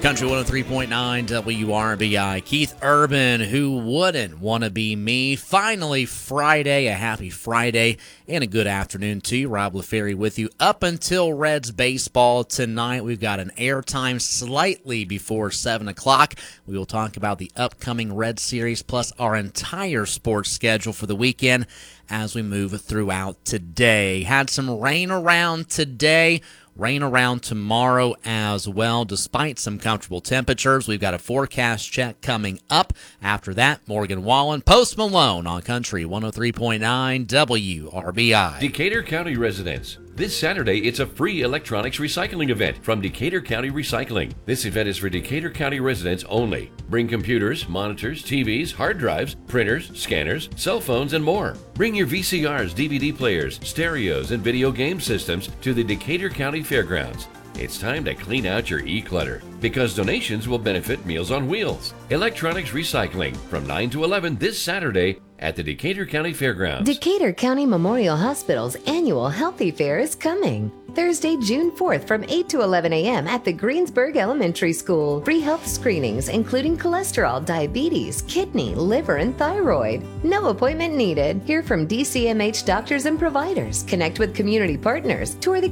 Country 103.9 WRBI. Keith Urban, who wouldn't want to be me? Finally, Friday. A happy Friday and a good afternoon to you. Rob LaFerry with you up until Reds baseball tonight. We've got an airtime slightly before 7 o'clock. We will talk about the upcoming Reds series plus our entire sports schedule for the weekend as we move throughout today. Had some rain around today. Rain around tomorrow as well, despite some comfortable temperatures. We've got a forecast check coming up. After that, Morgan Wallen, Post Malone on Country 103.9 WRBI. Decatur County residents, this Saturday, it's a free electronics recycling event from Decatur County Recycling. This event is for Decatur County residents only. Bring computers, monitors, TVs, hard drives, printers, scanners, cell phones, and more. Bring your VCRs, DVD players, stereos, and video game systems to the Decatur County Fairgrounds. It's time to clean out your e-clutter because donations will benefit Meals on Wheels. Electronics recycling from 9 to 11 this Saturday at the Decatur County Fairgrounds. Decatur County Memorial Hospital's annual Healthy Fair is coming. Thursday, June 4th from 8 to 11 a.m. at the Greensburg Elementary School. Free health screenings including cholesterol, diabetes, kidney, liver, and thyroid. No appointment needed. Hear from DCMH doctors and providers. Connect with community partners. Tour the